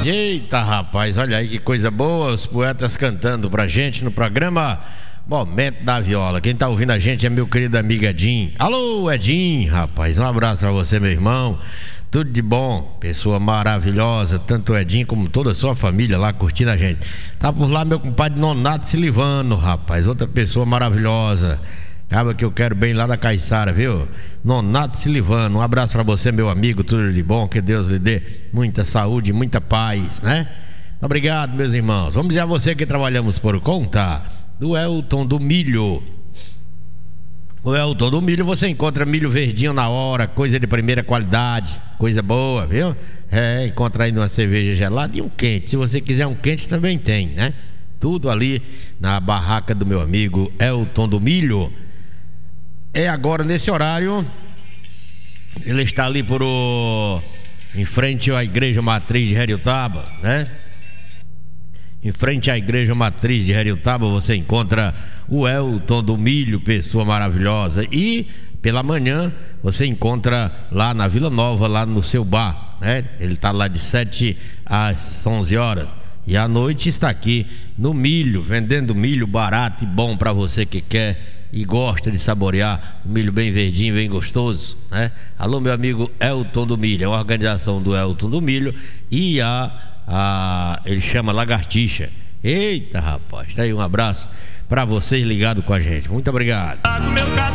Eita, rapaz, olha aí que coisa boa, os poetas cantando pra gente no programa Momento da Viola. Quem tá ouvindo a gente é meu querido amigo Edinho. Alô, Edinho, rapaz, um abraço pra você, meu irmão. Tudo de bom, pessoa maravilhosa, tanto o Edinho como toda a sua família lá curtindo a gente. Tá por lá meu compadre Nonato Silivano, rapaz, outra pessoa maravilhosa. Acaba que eu quero bem lá da Caiçara, viu? Nonato Silivano, um abraço pra você, meu amigo, tudo de bom, que Deus lhe dê muita saúde, muita paz, né? Obrigado, meus irmãos. Vamos dizer a você que trabalhamos por conta do Elton do Milho. O Elton do Milho, você encontra milho verdinho na hora, coisa de primeira qualidade, coisa boa, viu? Encontra aí numa cerveja gelada e um quente. Se você quiser um quente também tem, né? Tudo ali na barraca do meu amigo Elton do Milho. É agora nesse horário, ele está ali em frente à Igreja Matriz de Heriotaba, né? Em frente à Igreja Matriz de Heriotaba você encontra o Elton do Milho, pessoa maravilhosa. E pela manhã você encontra lá na Vila Nova, lá no seu bar, né? Ele está lá de 7 às 11 horas. E à noite está aqui no Milho, vendendo milho barato e bom para você que quer e gosta de saborear o milho bem verdinho, bem gostoso, né? Alô, meu amigo Elton do Milho, é uma organização do Elton do Milho e ele chama Lagartixa. Eita, rapaz, tá aí um abraço para vocês ligados com a gente. Muito obrigado.